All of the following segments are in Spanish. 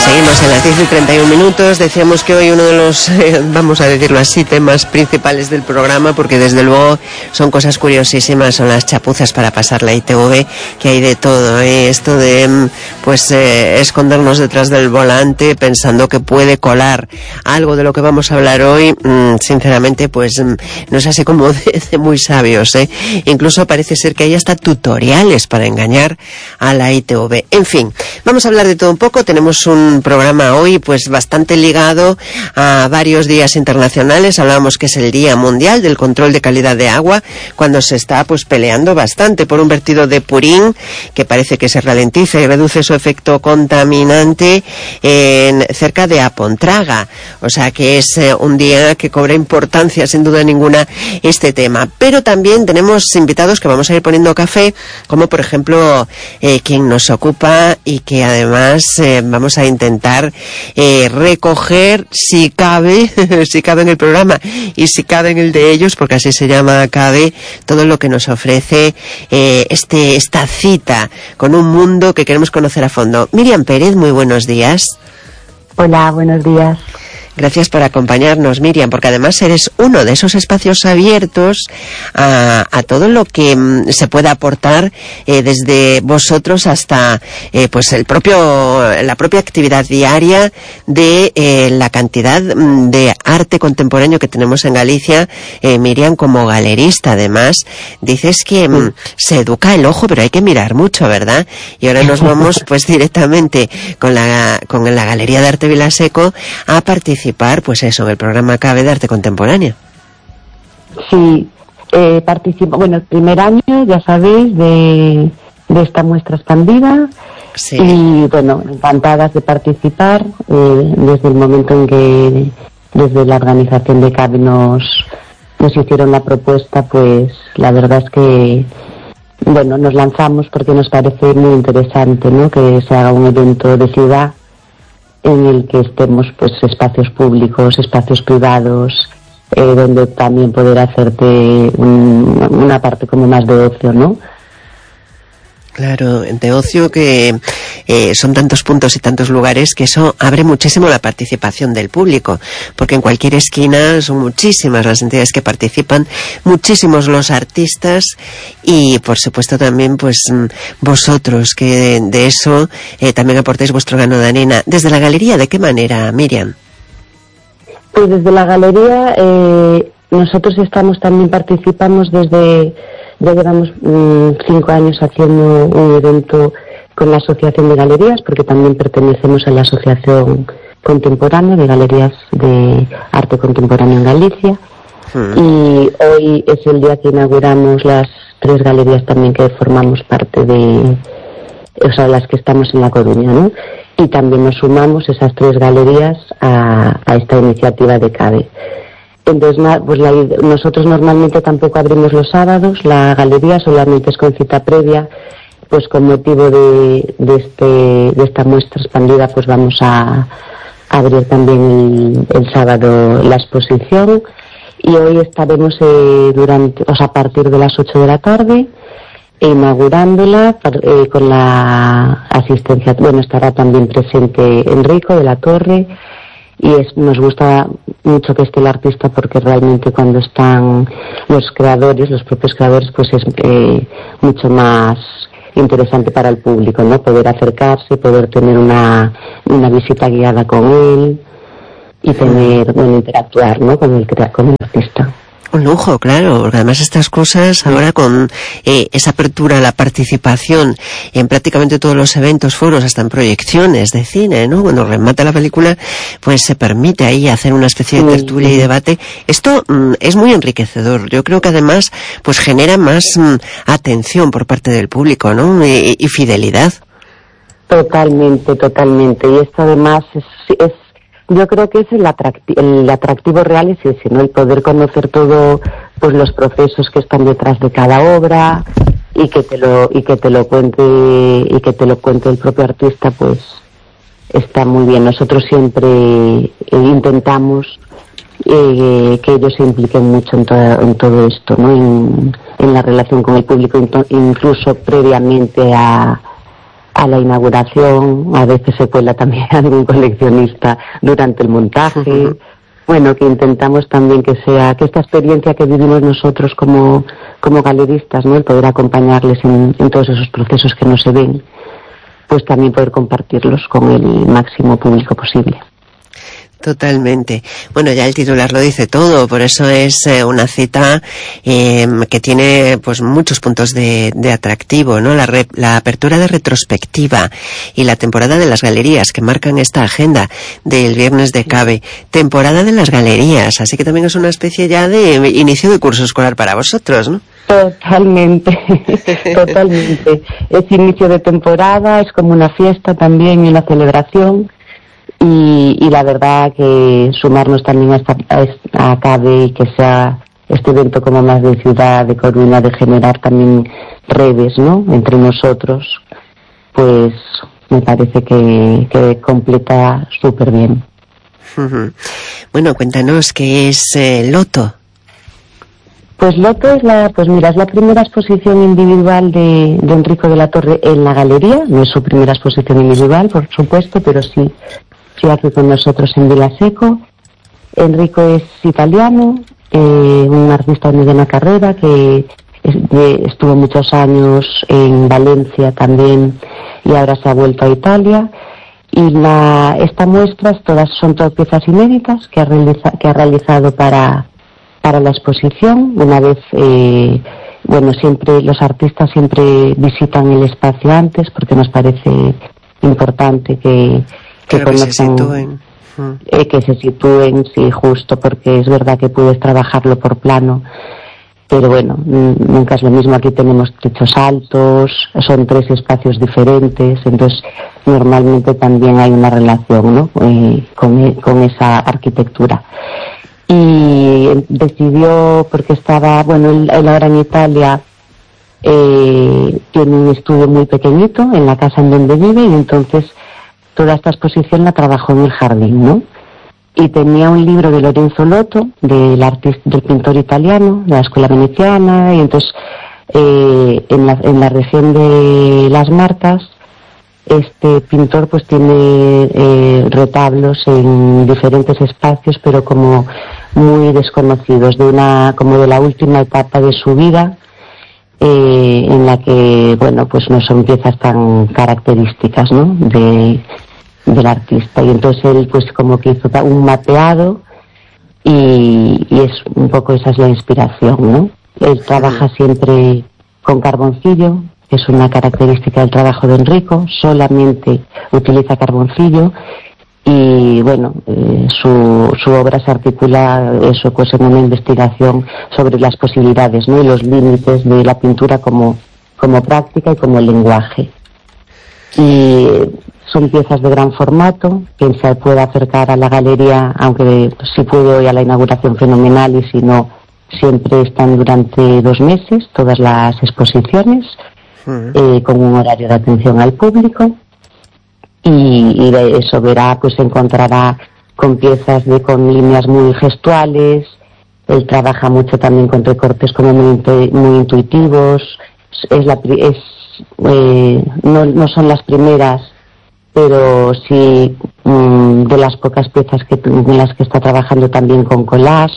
Seguimos en las 10:31. Decíamos que hoy uno de los, vamos a decirlo así, temas principales del programa, porque desde luego son cosas curiosísimas, son las chapuzas para pasar la ITV, que hay de todo, esto de, escondernos detrás del volante pensando que puede colar algo de lo que vamos a hablar hoy, sinceramente, no es así como de muy sabios, Incluso parece ser que hay hasta tutoriales para engañar a la ITV. En fin, vamos a hablar de todo un poco. Tenemos un programa hoy bastante ligado a varios días internacionales. Hablábamos que es el Día Mundial del Control de Calidad de Agua, cuando se está peleando bastante por un vertido de purín que parece que se ralentiza y reduce su efecto contaminante cerca de Apontraga. O sea que es un día que cobra importancia sin duda ninguna este tema. Pero también tenemos invitados que vamos a ir poniendo café, como por ejemplo quien nos ocupa y que además vamos a intentar recoger, si cabe en el programa y si cabe en el de ellos, porque así se llama, cabe, todo lo que nos ofrece esta cita con un mundo que queremos conocer a fondo. Miriam Pérez, muy buenos días. Hola, buenos días. Gracias por acompañarnos, Miriam, porque además eres uno de esos espacios abiertos a todo lo que se pueda aportar desde vosotros hasta la propia actividad diaria de la cantidad de arte contemporáneo que tenemos en Galicia. Miriam, como galerista, además, dices que se educa el ojo, pero hay que mirar mucho, ¿verdad? Y ahora nos vamos directamente con la Galería de Arte Vilaseco a participar, en el programa CABE de Arte Contemporáneo. Sí, participo, el primer año, ya sabéis, de esta muestra expandida. Sí. Y encantadas de participar desde el momento en que desde la organización de CABE nos hicieron la propuesta, la verdad es que nos lanzamos porque nos parece muy interesante, ¿no?, que se haga un evento de ciudad en el que estemos espacios públicos, espacios privados, donde también poder hacerte una parte como más de ocio, ¿no? Claro, de ocio, que son tantos puntos y tantos lugares que eso abre muchísimo la participación del público, porque en cualquier esquina son muchísimas las entidades que participan, muchísimos los artistas y por supuesto también vosotros, que de eso también aportáis vuestro grano de arena. ¿Desde la galería de qué manera, Miriam? Pues desde la galería nosotros participamos ya llevamos 5 años haciendo un evento con la Asociación de Galerías, porque también pertenecemos a la Asociación Contemporánea de Galerías de Arte Contemporáneo en Galicia. Y hoy es el día que inauguramos las 3 galerías también que formamos parte las que estamos en La Coruña, ¿no? Y también nos sumamos esas 3 galerías a esta iniciativa de CABE. Entonces, nosotros normalmente tampoco abrimos los sábados, la galería solamente es con cita previa, con motivo de esta muestra expandida, vamos a abrir también el sábado la exposición, y hoy estaremos a partir de las 8 de la tarde, inaugurándola con la asistencia, estará también presente Enrico de la Torre. Y nos gusta mucho que esté el artista, porque realmente cuando están los propios creadores, es mucho más interesante para el público, ¿no? Poder acercarse, poder tener una visita guiada con él y interactuar, ¿no?, con el artista. Un lujo, claro, porque además estas cosas ahora con esa apertura a la participación en prácticamente todos los eventos, foros, hasta en proyecciones de cine, ¿no? Cuando remata la película, se permite ahí hacer una especie de tertulia y debate. Esto es muy enriquecedor. Yo creo que además genera más atención por parte del público, ¿no? Y fidelidad. Totalmente. Y esto además es yo creo que es el atractivo real, es ese, ¿no? El poder conocer todo, los procesos que están detrás de cada obra, y que te lo cuente el propio artista, está muy bien. Nosotros siempre intentamos que ellos se impliquen mucho en todo esto, ¿no? En la relación con el público, incluso previamente a a la inauguración, a veces se cuela también algún coleccionista durante el montaje. Bueno, que intentamos también que esta experiencia que vivimos nosotros como galeristas, ¿no? El poder acompañarles en todos esos procesos que no se ven, pues también poder compartirlos con el máximo público posible. Totalmente. Bueno, ya el titular lo dice todo, por eso es una cita que tiene pues muchos puntos de atractivo, ¿no? La apertura de retrospectiva y la temporada de las galerías que marcan esta agenda del viernes de Cabe. Temporada de las galerías, así que también es una especie ya de inicio de curso escolar para vosotros, ¿no? Totalmente, totalmente. Es inicio de temporada, es como una fiesta también y una celebración. Y la verdad que sumarnos también a Cabe y que sea este evento como más de ciudad, de Coruña, de generar también redes, ¿no?, entre nosotros, pues me parece que completa súper bien. Bueno, cuéntanos qué es Loto. Pues Loto es la primera exposición individual de Enrico de la Torre en la galería. No es su primera exposición individual, por supuesto, pero sí hace con nosotros en Vilaseco. Enrico es italiano, un artista de mediana carrera que estuvo muchos años en Valencia también y ahora se ha vuelto a Italia. Y esta muestra son todas piezas inéditas que ha realizado para la exposición. Una vez, siempre los artistas siempre visitan el espacio antes porque nos parece importante que conozcan, que se sitúen, sí, justo, porque es verdad que puedes trabajarlo por plano, pero bueno, nunca es lo mismo. Aquí tenemos techos altos, son 3 espacios diferentes, entonces normalmente también hay una relación, ¿no?, con esa arquitectura. Y decidió, porque él ahora en Italia tiene un estudio muy pequeñito en la casa en donde vive, y entonces toda esta exposición la trabajó en el jardín, ¿no? Y tenía un libro de Lorenzo Lotto, del pintor italiano, de la escuela veneciana, y entonces en la región de Las Marcas, este pintor pues tiene retablos en diferentes espacios, pero como muy desconocidos, como de la última etapa de su vida, en la que, pues no son piezas tan características, ¿no?, del artista. Y entonces él pues como que hizo un mapeado y es un poco, esa es la inspiración, ¿no? Él trabaja siempre con carboncillo, es una característica del trabajo de Enrico, solamente utiliza carboncillo. Y su obra se articula pues en una investigación sobre las posibilidades, ¿no?, y los límites de la pintura como práctica y como lenguaje. Y son piezas de gran formato. Quien se pueda acercar a la galería, aunque si puedo ir a la inauguración, fenomenal, y si no, siempre están durante 2 meses todas las exposiciones, con un horario de atención al público. Y de eso se encontrará con piezas con líneas muy gestuales. Él trabaja mucho también con recortes como muy intuitivos. No son las primeras, pero sí de las pocas piezas en las que está trabajando también con collage.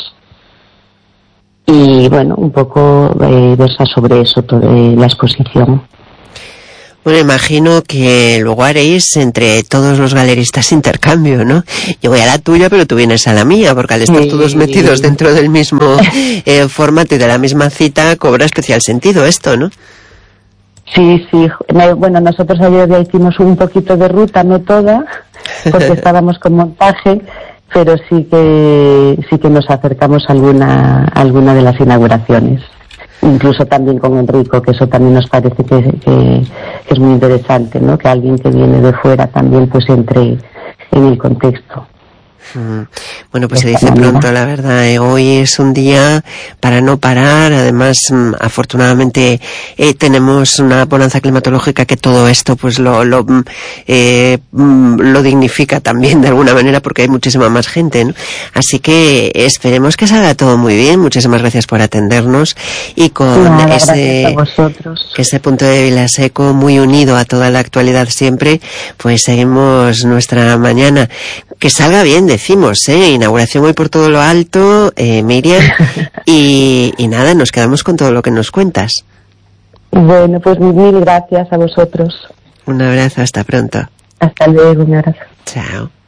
Y un poco versa sobre eso toda la exposición. Bueno, imagino que luego haréis entre todos los galeristas intercambio, ¿no? Yo voy a la tuya, pero tú vienes a la mía, porque al estar todos metidos dentro del mismo formato y de la misma cita, cobra especial sentido esto, ¿no? Sí. Nosotros ayer ya hicimos un poquito de ruta, no toda, porque estábamos con montaje, pero sí que nos acercamos a alguna de las inauguraciones. Incluso también con Enrico, que eso también nos parece que es muy interesante, ¿no?, que alguien que viene de fuera también pues entre en el contexto. Bueno, pues se dice pronto, la verdad. Hoy es un día para no parar. Además, afortunadamente tenemos una bonanza climatológica que todo esto pues lo lo dignifica también de alguna manera porque hay muchísima más gente, ¿no? Así que esperemos que salga todo muy bien. Muchísimas gracias por atendernos y con ese punto de Vilaseco muy unido a toda la actualidad siempre, pues seguimos nuestra mañana. Que salga bien, decimos, inauguración hoy por todo lo alto, Miriam, y nada, nos quedamos con todo lo que nos cuentas. Bueno, pues mil gracias a vosotros. Un abrazo, hasta pronto. Hasta luego, un abrazo. Chao.